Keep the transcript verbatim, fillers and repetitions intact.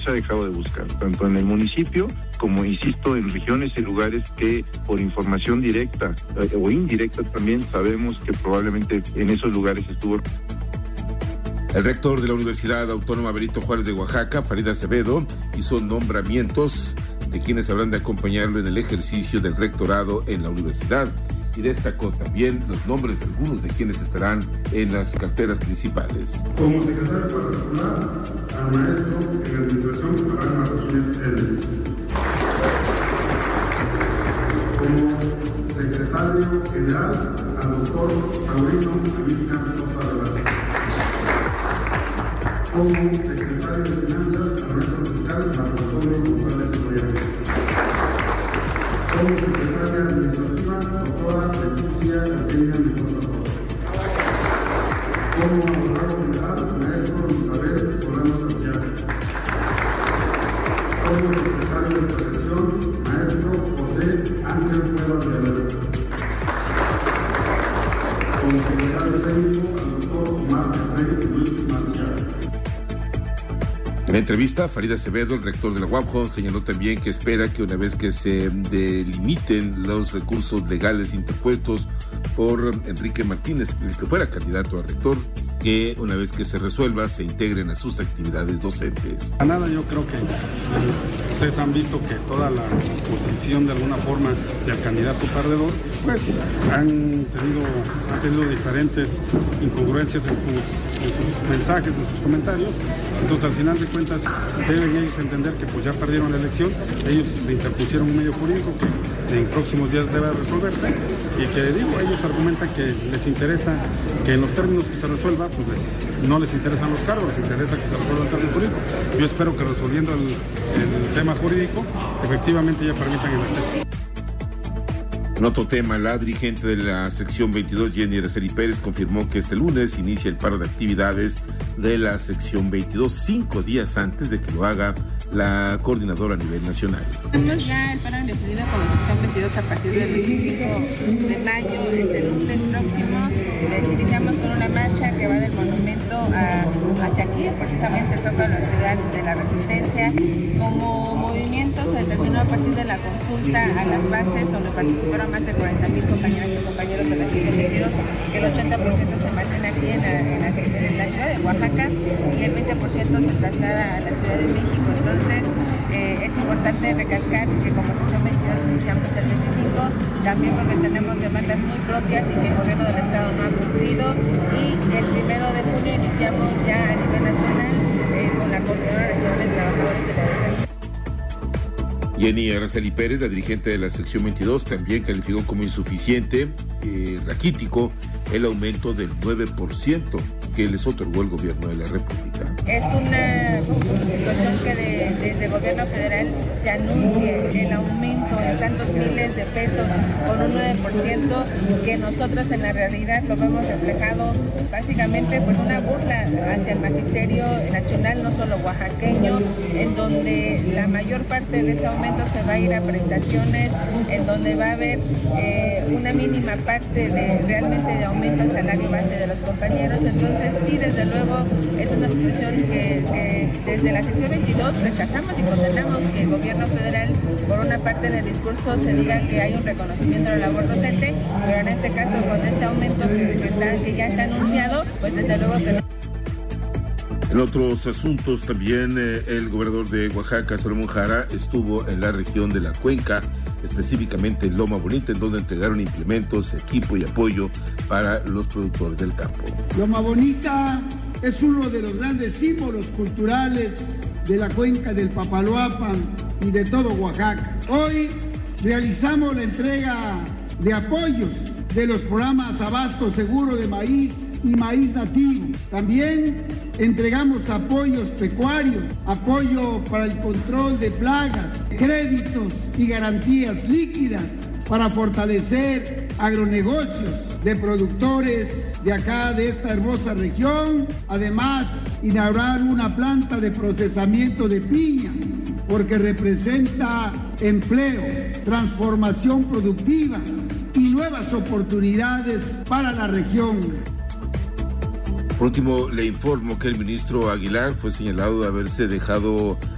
se ha dejado de buscar, tanto en el municipio como, insisto, en regiones y lugares que por información directa eh, o indirecta también sabemos que probablemente en esos lugares estuvo. El rector de la Universidad Autónoma Benito Juárez de Oaxaca, Farid Acevedo, hizo nombramientos de quienes habrán de acompañarlo en el ejercicio del rectorado en la universidad y destacó también los nombres de algunos de quienes estarán en las carteras principales. Como secretario particular, al maestro en administración Abraham Martínez Elvis. Como secretario general, al doctor Taurino Amílcar Sosa Velázquez. Como secretario de finanzas, al maestro fiscal Marco Antonio González Royal. Como secretaria administrativa, doctora Leticia Eugenia Mendoza Torres. Como abogado general, maestro Isabel Solano Santiago. Como secretario de profesión, maestro José Ángel Cueva Villalero. Como secretario técnico, al doctor Omar Efraín Luis Marcial. En la entrevista, Farid Acevedo, el rector de la U A M J, señaló también que espera que una vez que se delimiten los recursos legales interpuestos por Enrique Martínez, el que fuera candidato a rector, que una vez que se resuelva se integren a sus actividades docentes. A nada, yo creo que ustedes han visto que toda la oposición de alguna forma del candidato perdedor, pues han tenido, han tenido diferentes incongruencias en sus, en sus mensajes, en sus comentarios. Entonces, al final de cuentas, deben ellos entender que pues ya perdieron la elección. Ellos se interpusieron un medio jurídico que en próximos días debe resolverse y que, digo, ellos argumentan que les interesa que en los términos que se resuelva, pues les, no les interesan los cargos, les interesa que se resuelva el término jurídico. Yo espero que resolviendo el, el tema jurídico, efectivamente ya permitan el acceso. En otro tema, la dirigente de la sección veintidós, Jenny Araceli Pérez, confirmó que este lunes inicia el paro de actividades de la sección veintidós, cinco días antes de que lo haga la coordinadora a nivel nacional. Tenemos ya el paro indefinido con la sección veintidós a partir del veinticinco de mayo, este lunes próximo. Les iniciamos con una marcha que va del monumento a, hacia aquí, precisamente toca la ciudad de la Resistencia. Como movimiento se determinó a partir de la consulta a las bases, donde participaron más de cuarenta mil compañeras y compañeros de la sección veintidós, que el ochenta por ciento se mantiene aquí en la, en la, en la ciudad de Oaxaca y el veinte por ciento se traslada a la Ciudad de México. Entonces, eh, es importante recalcar que como sección veintidós iniciamos el veinticinco, también porque tenemos demandas muy propias y que el gobierno del Estado no ha cumplido, y el primero de junio iniciamos ya a nivel nacional eh, con la Coordinadora Nacional de Trabajadores de la Educación. Jenny Araceli Pérez, la dirigente de la sección veintidós, también calificó como insuficiente, eh, raquítico, el aumento del nueve por ciento que les otorgó el gobierno de la República. Es una situación que de, desde el gobierno federal se anuncie el aumento de tantos miles de pesos con un nueve por ciento, que nosotros en la realidad lo vemos reflejado básicamente pues una burla hacia el magisterio nacional, no solo oaxaqueño, en donde la mayor parte de ese aumento se va a ir a prestaciones, en donde va a haber eh, una mínima parte de realmente de aumento al salario base de los compañeros. Entonces sí, desde luego es una situación que, que desde la sección veintidós rechazamos y condenamos que el gobierno federal, por una parte en el discurso se diga que hay un reconocimiento de la labor docente, pero en este caso con este aumento que, que, está, que ya está anunciado, pues desde luego que no. En otros asuntos también eh, el gobernador de Oaxaca, Salomón Jara, estuvo en la región de la Cuenca, específicamente en Loma Bonita, en donde entregaron implementos, equipo y apoyo para los productores del campo. Loma Bonita es uno de los grandes símbolos culturales de la cuenca del Papaloapan y de todo Oaxaca. Hoy realizamos la entrega de apoyos de los programas Abasto Seguro de Maíz y Maíz Nativo. También entregamos apoyos pecuarios, apoyo para el control de plagas, créditos y garantías líquidas para fortalecer agronegocios de productores de acá, de esta hermosa región. Además, inaugurar una planta de procesamiento de piña, porque representa empleo, transformación productiva y nuevas oportunidades para la región. Por último, le informo que el ministro Aguilar fue señalado de haberse dejado